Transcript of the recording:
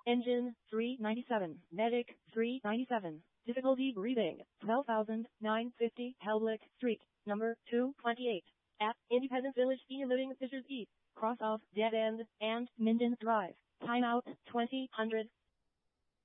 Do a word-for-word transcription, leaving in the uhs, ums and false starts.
Engine, three ninety-seven. Medic, three ninety-seven. Difficulty breathing, twelve thousand nine hundred fifty. Helblick Street, number two twenty-eight. At Independence Village, Senior Living, Fishers East. Cross off Dead End and Minden Drive. Timeout, twenty hundred.